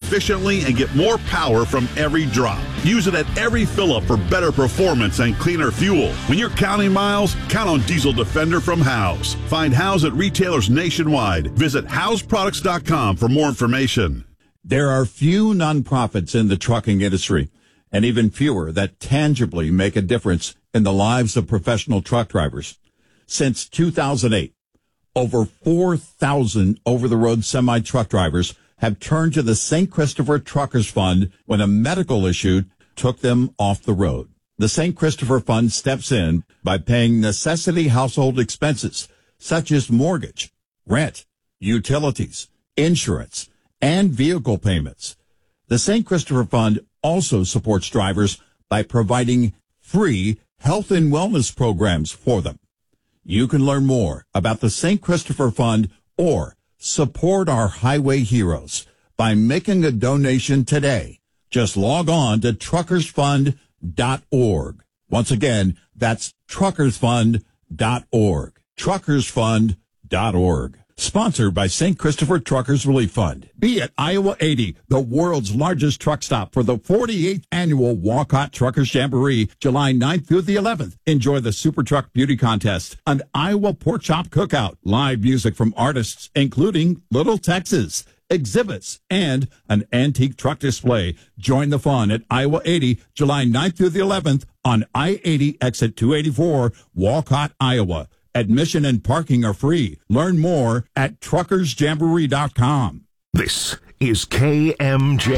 efficiently and get more power from every drop. Use it at every fill-up for better performance and cleaner fuel. When you're counting miles, count on Diesel Defender from Howes. Find Howes at retailers nationwide. Visit HowesProducts.com for more information. There are few nonprofits in the trucking industry, and even fewer that tangibly make a difference in the lives of professional truck drivers. Since 2008, over 4,000 over-the-road semi-truck drivers have turned to the St. Christopher Truckers Fund when a medical issue took them off the road. The St. Christopher Fund steps in by paying necessity household expenses such as mortgage, rent, utilities, insurance, and vehicle payments. The St. Christopher Fund also supports drivers by providing free health and wellness programs for them. You can learn more about the St. Christopher Fund or support our highway heroes by making a donation today. Just log on to truckersfund.org. Once again, that's truckersfund.org. Truckersfund.org. Sponsored by St. Christopher Truckers Relief Fund. Be at Iowa 80, the world's largest truck stop for the 48th annual Walcott Truckers Jamboree, July 9th through the 11th. Enjoy the Super Truck Beauty Contest, an Iowa Pork Chop Cookout, live music from artists including Little Texas, exhibits, and an antique truck display. Join the fun at Iowa 80, July 9th through the 11th on I-80 exit 284, Walcott, Iowa. Admission and parking are free. Learn more at truckersjamboree.com. This is KMJ.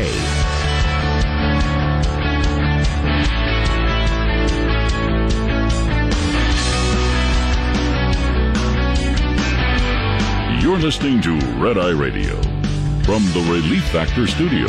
You're listening to Red Eye Radio from the Relief Factor Studios.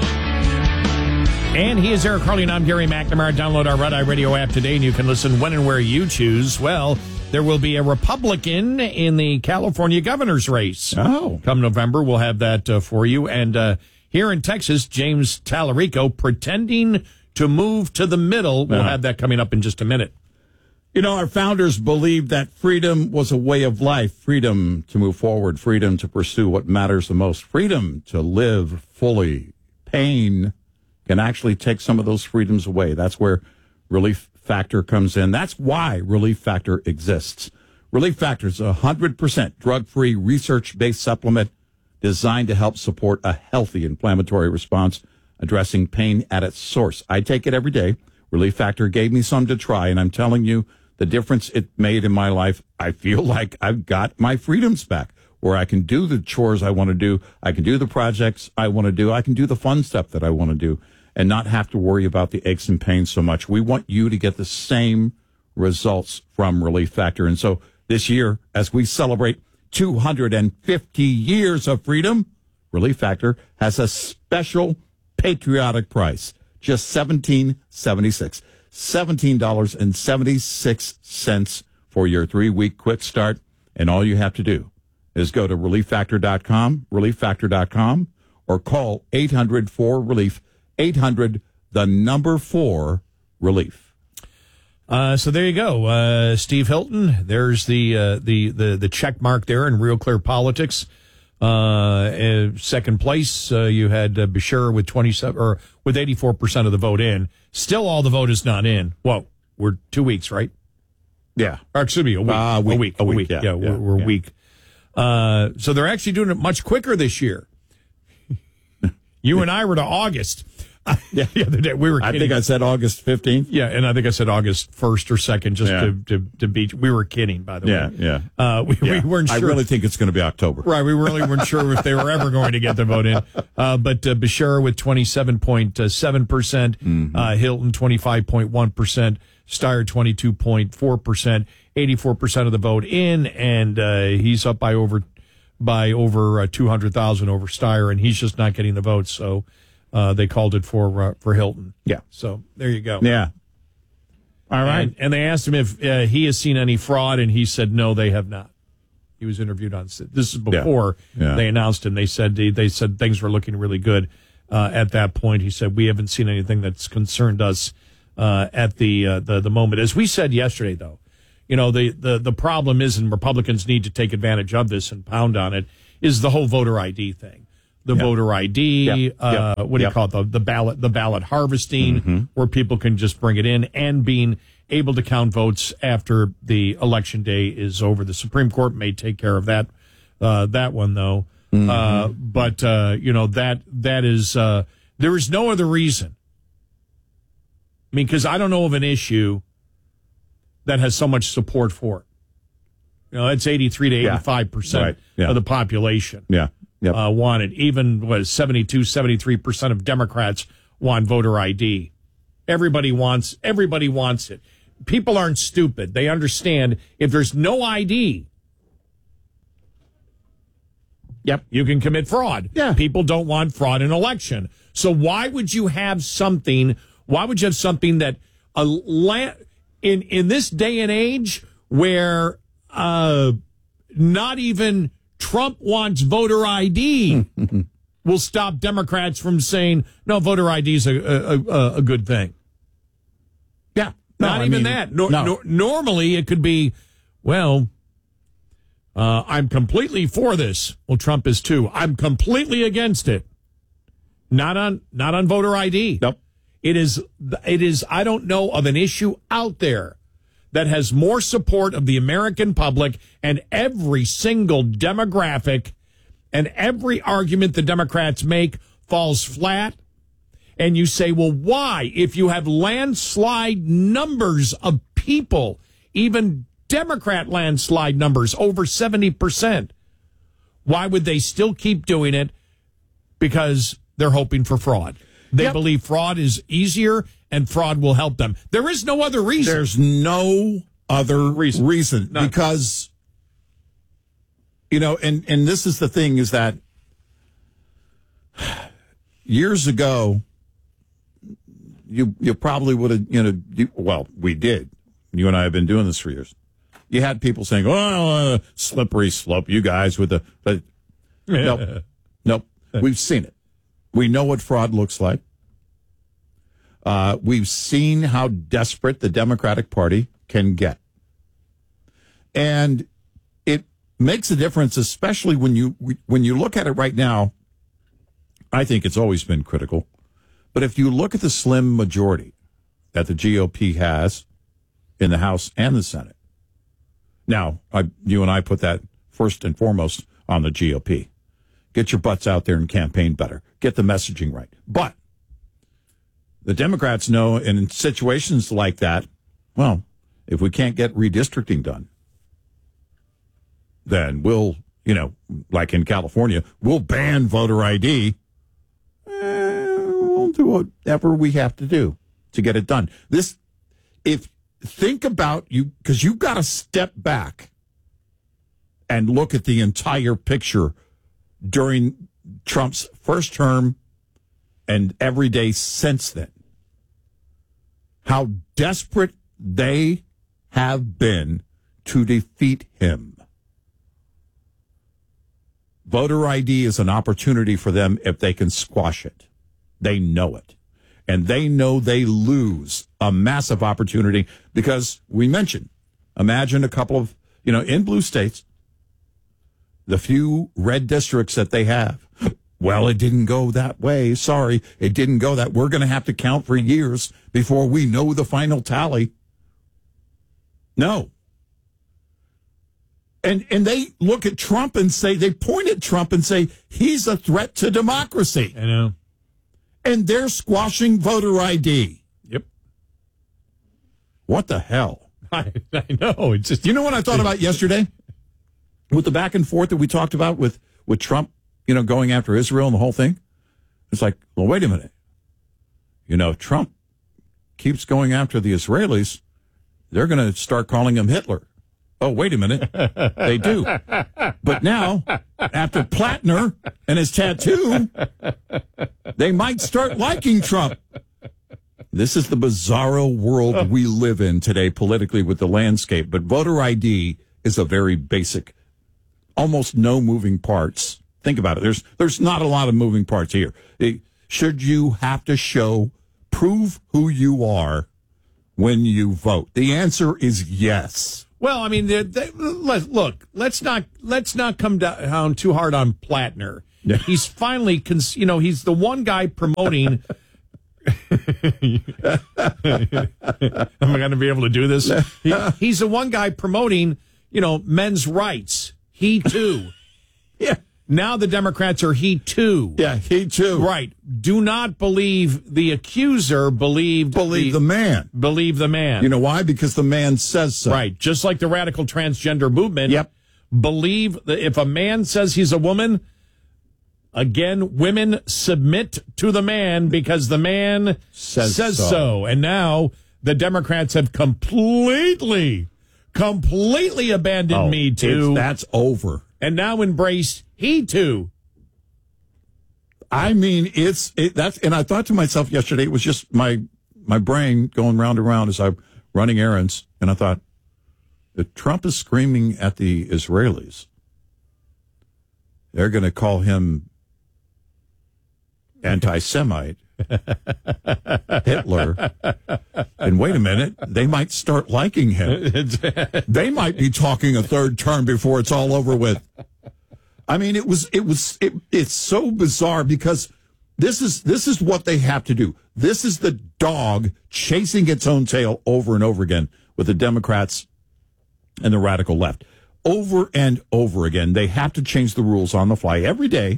And he is Eric Harley, and I'm Gary McNamara. Download our Red Eye Radio app today, and you can listen when and where you choose. Well, there will be a Republican in the California governor's race. Oh. Come November, we'll have that for you. And here in Texas, James Tallarico pretending to move to the middle. We'll have that coming up in just a minute. You know, our founders believed that freedom was a way of life, freedom to move forward, freedom to pursue what matters the most, freedom to live fully. Pain can actually take some of those freedoms away. That's where Relief Factor comes in. That's why Relief Factor exists. Relief Factor is a 100% drug-free, research-based supplement designed to help support a healthy inflammatory response, addressing pain at its source. I take it every day. Relief Factor gave me some to try, and I'm telling you the difference it made in my life. I feel like I've got my freedoms back, where I can do the chores I want to do. I can do the projects I want to do. I can do the fun stuff that I want to do, and not have to worry about the aches and pains so much. We want you to get the same results from Relief Factor. And so this year, as we celebrate 250 years of freedom, Relief Factor has a special patriotic price, just $17.76. $17.76 for your 3-week quick start. And all you have to do is go to relieffactor.com, relieffactor.com, or call 800-4-RELIEF. 800, the number 4, relief. So there you go. Steve Hilton, there's the check mark there in Real Clear Politics. Second place, you had Bashir with 84% of the vote in. Still all the vote is not in. Whoa, we're 2 weeks, right? Yeah. Or excuse me, a week. A week. Yeah, we're a week. So they're actually doing it much quicker this year. You and I were to August. The other day we were kidding. I think I said August 15th. Yeah, and I think I said August 1st or 2nd just to beat. We were kidding, by the way. Yeah. We weren't sure. I really think it's going to be October. Right, we really weren't sure if they were ever going to get the vote in. But Bashir with 27.7%, Hilton 25.1%, Steyer 22.4%, 84% of the vote in, and he's up by over 200,000 over Steyer, and he's just not getting the votes. So they called it for Hilton. Yeah. So there you go. Yeah. All right. And they asked him if he has seen any fraud, and he said no, they have not. He was interviewed on this is before they announced him. They said things were looking really good at that point. He said we haven't seen anything that's concerned us at the moment. As we said yesterday, though, you know, the problem is, and Republicans need to take advantage of this and pound on it, is the whole voter ID thing. the voter ID, what do you call it, the ballot harvesting, where people can just bring it in, and being able to count votes after the election day is over. The Supreme Court may take care of that one, though. But that is there is no other reason. I mean, because I don't know of an issue that has so much support for it. It's 83 to 85% of the population want it. Even 72, 73% of Democrats want voter ID. Everybody wants it. People aren't stupid. They understand if there's no ID, you can commit fraud. Yeah. People don't want fraud in election. So why would you have something that in this day and age where not even Trump wants voter ID will stop Democrats from saying, no, voter ID is a good thing. Yeah. That. Normally it could be, I'm completely for this. Well, Trump is too. I'm completely against it. Not on voter ID. Nope. It is, I don't know of an issue out there that has more support of the American public, and every single demographic and every argument the Democrats make falls flat. And you say, well, why? If you have landslide numbers of people, even Democrat landslide numbers over 70%, why would they still keep doing it? Because they're hoping for fraud. They believe fraud is easier and fraud will help them. There is no other reason. There's no other reason. None. Because, and this is the thing, is that years ago, you probably would have, we did. You and I have been doing this for years. You had people saying, slippery slope, you guys with the... Nope. We've seen it. We know what fraud looks like. We've seen how desperate the Democratic Party can get. And it makes a difference, especially when you look at it right now. I think it's always been critical. But if you look at the slim majority that the GOP has in the House and the Senate, now, you and I put that first and foremost on the GOP. Get your butts out there and campaign better. Get the messaging right. But the Democrats know in situations like that, well, if we can't get redistricting done, then we'll, like in California, we'll ban voter ID. We'll do whatever we have to do to get it done. Think about you, because you've got to step back and look at the entire picture during Trump's first term and every day since then. How desperate they have been to defeat him. Voter ID is an opportunity for them if they can squash it. They know it. And they know they lose a massive opportunity because we mentioned, imagine a couple of, in blue states, the few red districts that they have. Well, it didn't go that way. Sorry, it didn't go that. We're going to have to count for years before we know the final tally. No. And they look at Trump and say, they point at Trump and say, he's a threat to democracy. I know. And they're squashing voter ID. Yep. What the hell? I know. It's just, what I thought about yesterday? With the back and forth that we talked about with Trump, going after Israel and the whole thing. It's like, well, wait a minute. If Trump keeps going after the Israelis, they're going to start calling him Hitler. Oh, wait a minute. They do. But now, after Plattner and his tattoo, they might start liking Trump. This is the bizarro world we live in today politically with the landscape. But voter ID is a very basic, almost no moving parts. Think about it. There's not a lot of moving parts here. Should you have to prove who you are when you vote? The answer is yes. Well, I mean, look. Let's not come down too hard on Plattner. He's finally, he's the one guy promoting. Am I going to be able to do this? He's the one guy promoting, men's rights. He too. Yeah. Now the Democrats are he too. Yeah, he too. Right. Do not believe the accuser. Believe the man. Believe the man. You know why? Because the man says so. Right. Just like the radical transgender movement. Yep. Believe that if a man says he's a woman, again, women submit to the man because the man says so. And now the Democrats have completely abandoned Me Too. That's over. And now embraced He Too. I mean, and I thought to myself yesterday, it was just my brain going round and round as I'm running errands, and I thought, if Trump is screaming at the Israelis, they're going to call him anti-Semite, Hitler, and wait a minute, they might start liking him. They might be talking a third term before it's all over with. I mean, it's so bizarre because this is what they have to do. This is the dog chasing its own tail over and over again with the Democrats and the radical left. Over and over again, they have to change the rules on the fly every day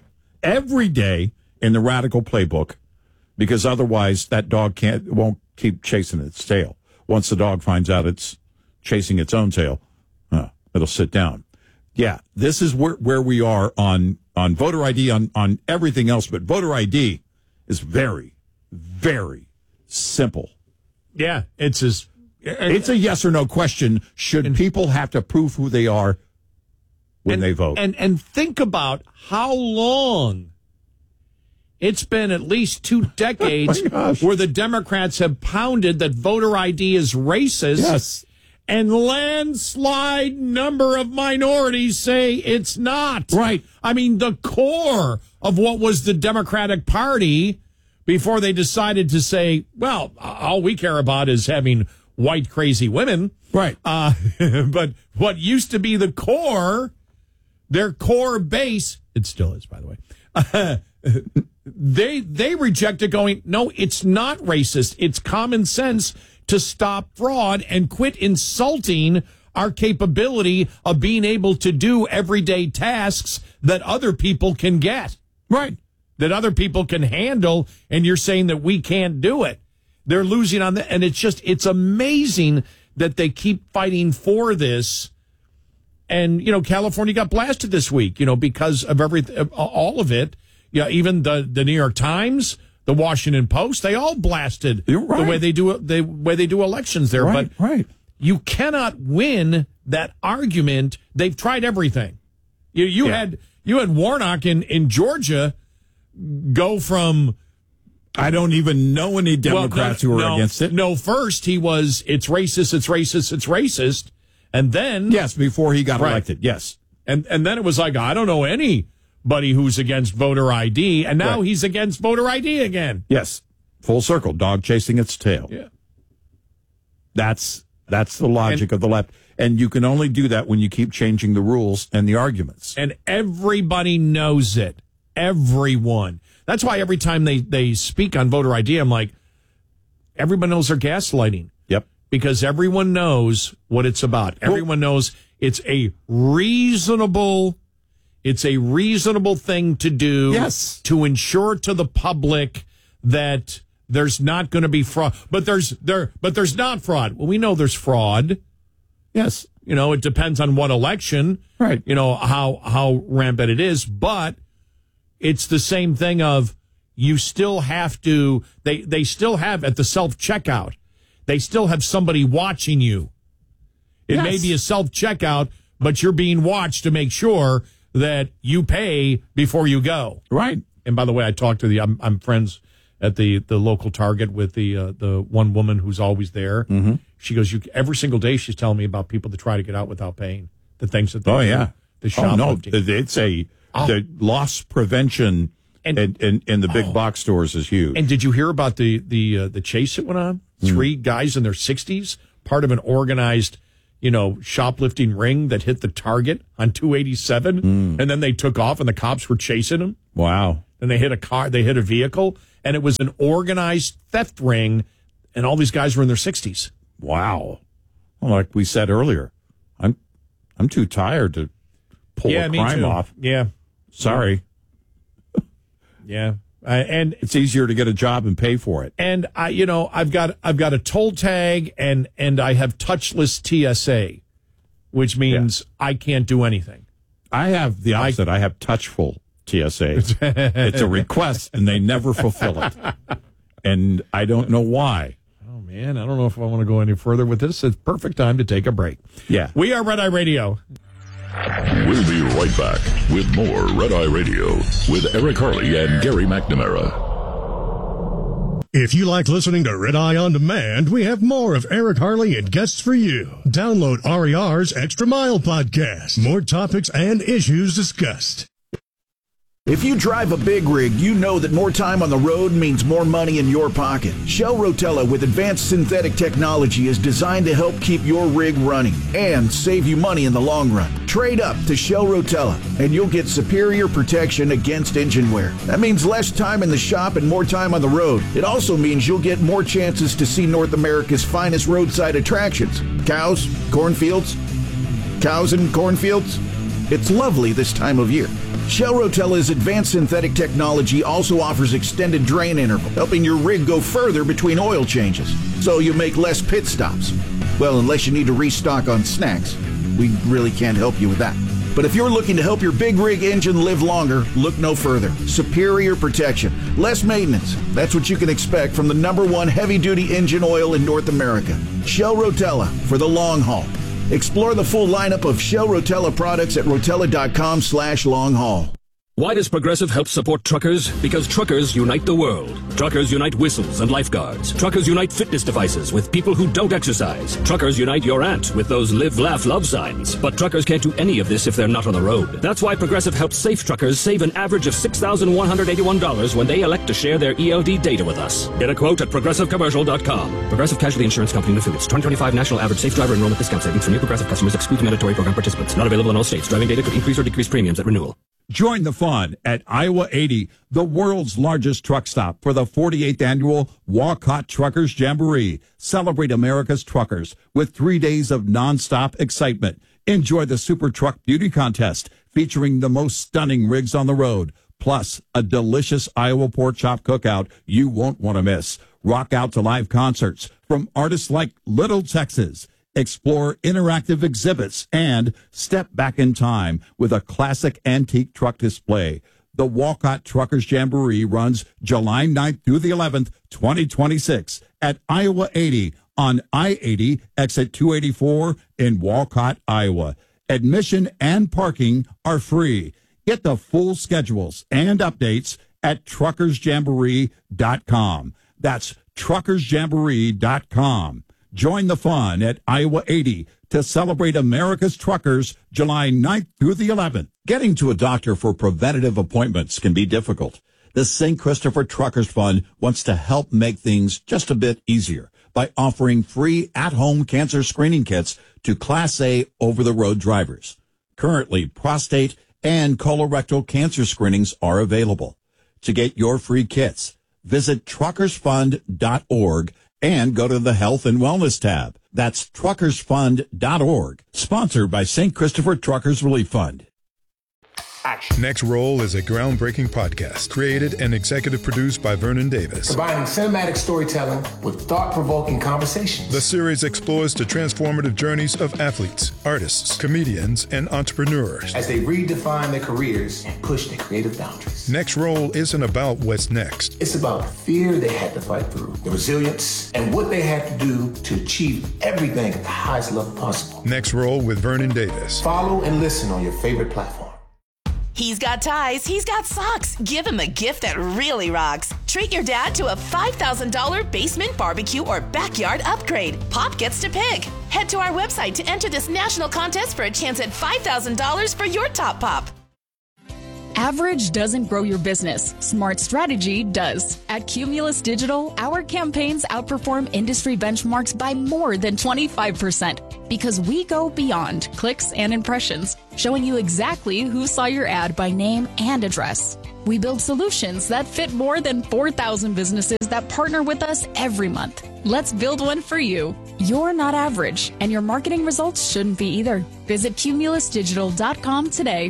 in the radical playbook, because otherwise that dog won't keep chasing its tail. Once the dog finds out it's chasing its own tail, it'll sit down. Yeah, this is where we are on voter ID, on everything else, but voter ID is very, very simple. Yeah, it's a yes or no question. Should people have to prove who they are when they vote? And think about how long it's been, at least 2 decades, where the Democrats have pounded that voter ID is racist. Yes. And landslide number of minorities say it's not. Right. I mean, the core of what was the Democratic Party before they decided to say, well, all we care about is having white crazy women. Right. But what used to be the core, their core base, it still is, by the way, they rejected, going, no, it's not racist. It's common sense to stop fraud and quit insulting our capability of being able to do everyday tasks that other people can get. Right. That other people can handle, and you're saying that we can't do it. They're losing on that, and it's amazing that they keep fighting for this. And, California got blasted this week, because of everything, all of it. Yeah, even the New York Times, the Washington Post, they all blasted the way they do elections there. Right, but you cannot win that argument. They've tried everything. You had Warnock in Georgia go from, I don't even know any Democrats who are against it. No, first he was, it's racist, it's racist, it's racist. And then, yes, before he got elected. Yes. And then it was like, I don't know anybody who's against voter ID, and now he's against voter ID again. Yes. Full circle, dog chasing its tail. Yeah. That's the logic of the left. And you can only do that when you keep changing the rules and the arguments. And everybody knows it. Everyone. That's why every time they speak on voter ID, I'm like, everyone knows they're gaslighting. Yep. Because everyone knows what it's about. Everyone knows it's a reasonable thing to do. Yes. To ensure to the public that there's not going to be fraud. But there's not fraud. Well, we know there's fraud. Yes. It depends on what election. Right. How rampant it is. But it's the same thing of, you still have to, they still have at the self-checkout, they still have somebody watching you. It may be a self-checkout, but you're being watched to make sure that you pay before you go. Right. And by the way, I talked to I'm friends at the local Target with the one woman who's always there. Mm-hmm. She goes, every single day she's telling me about people that try to get out without paying. The things that they do. The shoplifting. Oh, no. It's the loss prevention in the big box stores is huge. And did you hear about the chase that went on? 3 guys in their 60s, part of an organized shoplifting ring that hit the target on 287, and then they took off and the cops were chasing them. Wow. And they hit a car, they hit a vehicle, and it was an organized theft ring, and all these guys were in their 60s. Wow. Well, like we said earlier, I'm too tired to pull a crime off. Yeah. Sorry. Yeah. And it's easier to get a job and pay for it. And I've got a toll tag and I have touchless TSA, which means I can't do anything. I have the opposite. I have touchful TSA. It's a request and they never fulfill it. And I don't know why. Oh man, I don't know if I want to go any further with this. It's perfect time to take a break. Yeah. We are Red Eye Radio. We'll be right back with more Red Eye Radio with Eric Harley and Gary McNamara. If you like listening to Red Eye On Demand, we have more of Eric Harley and guests for you. Download RER's Extra Mile podcast. More topics and issues discussed. If you drive a big rig, you know that more time on the road means more money in your pocket. Shell Rotella with advanced synthetic technology is designed to help keep your rig running and save you money in the long run. Trade up to Shell Rotella and you'll get superior protection against engine wear. That means less time in the shop and more time on the road. It also means you'll get more chances to see North America's finest roadside attractions. Cows, cornfields, cows and cornfields. It's lovely this time of year. Shell Rotella's advanced synthetic technology also offers extended drain interval, helping your rig go further between oil changes, so you make less pit stops. Well, unless you need to restock on snacks. We really can't help you with that. But if you're looking to help your big rig engine live longer, look no further. Superior protection, less maintenance. That's what you can expect from the #1 heavy-duty engine oil in North America. Shell Rotella for the long haul. Explore the full lineup of Shell Rotella products at rotella.com/long-haul. Why does Progressive help support truckers? Because truckers unite the world. Truckers unite whistles and lifeguards. Truckers unite fitness devices with people who don't exercise. Truckers unite your aunt with those live, laugh, love signs. But truckers can't do any of this if they're not on the road. That's why Progressive helps safe truckers save an average of $6,181 when they elect to share their ELD data with us. Get a quote at ProgressiveCommercial.com. Progressive Casualty Insurance Company and Affiliates. 2025 National Average Safe Driver Enrollment Discount Savings for new Progressive customers excludes mandatory program participants. Not available in all states. Driving data could increase or decrease premiums at renewal. Join the fun at Iowa 80, the world's largest truck stop, for the 48th annual Walcott Truckers Jamboree. Celebrate America's truckers with 3 days of nonstop excitement. Enjoy the Super Truck Beauty Contest featuring the most stunning rigs on the road, plus a delicious Iowa pork chop cookout you won't want to miss. Rock out to live concerts from artists like Little Texas. Explore interactive exhibits and step back in time with a classic antique truck display. The Walcott Truckers Jamboree runs July 9th through the 11th, 2026 at Iowa 80 on I-80 exit 284 in Walcott, Iowa. Admission and parking are free. Get the full schedules and updates at truckersjamboree.com. That's truckersjamboree.com. Join the fun at Iowa 80 to celebrate America's truckers July 9th through the 11th. Getting to a doctor for preventative appointments can be difficult. The St. Christopher Truckers Fund wants to help make things just a bit easier by offering free at-home cancer screening kits to Class A over-the-road drivers. Currently, prostate and colorectal cancer screenings are available. To get your free kits, visit truckersfund.org and go to the Health and Wellness tab. That's truckersfund.org. Sponsored by St. Christopher Truckers Relief Fund. Action. Next Roll is a groundbreaking podcast created and executive produced by Vernon Davis. Combining cinematic storytelling with thought-provoking conversations. The series explores the transformative journeys of athletes, artists, comedians, and entrepreneurs as they redefine their careers and push their creative boundaries. Next Roll isn't about what's next. It's about the fear they had to fight through, the resilience, and what they had to do to achieve everything at the highest level possible. Next Roll with Vernon Davis. Follow and listen on your favorite platform. He's got ties, he's got socks. Give him a gift that really rocks. Treat your dad to a $5,000 basement barbecue or backyard upgrade. Pop gets to pick. Head to our website to enter this national contest for a chance at $5,000 for your top pop. Average doesn't grow your business. Smart strategy does. At Cumulus Digital, our campaigns outperform industry benchmarks by more than 25% because we go beyond clicks and impressions, showing you exactly who saw your ad by name and address. We build solutions that fit more than 4,000 businesses that partner with us every month. Let's build one for you. You're not average, and your marketing results shouldn't be either. Visit cumulusdigital.com today.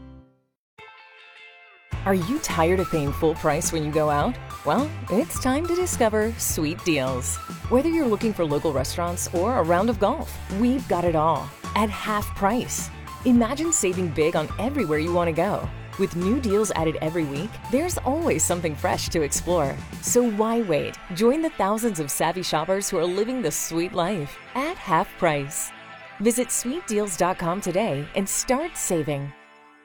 Are you tired of paying full price when you go out? Well, it's time to discover Sweet Deals. Whether you're looking for local restaurants or a round of golf, we've got it all at half price. Imagine saving big on everywhere you want to go. With new deals added every week, there's always something fresh to explore. So why wait? Join the thousands of savvy shoppers who are living the sweet life at half price. Visit sweetdeals.com today and start saving.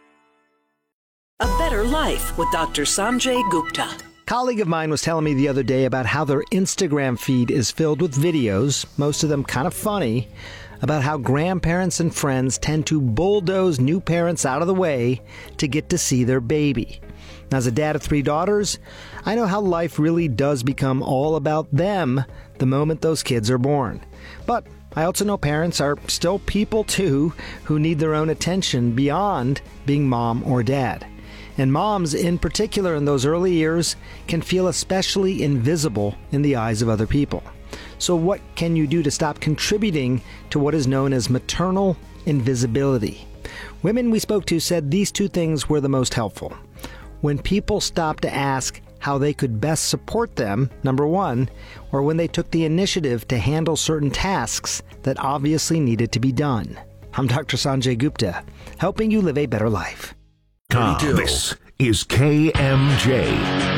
A Better Life with Dr. Sanjay Gupta. A colleague of mine was telling me the other day about how their Instagram feed is filled with videos, most of them kind of funny, about how grandparents and friends tend to bulldoze new parents out of the way to get to see their baby. Now, as a dad of 3 daughters, I know how life really does become all about them the moment those kids are born. But I also know parents are still people too who need their own attention beyond being mom or dad. And moms, in particular in those early years, can feel especially invisible in the eyes of other people. So what can you do to stop contributing to what is known as maternal invisibility? Women we spoke to said these 2 things were the most helpful. When people stopped to ask how they could best support them, number 1, or when they took the initiative to handle certain tasks that obviously needed to be done. I'm Dr. Sanjay Gupta, helping you live a better life. This is KMJ.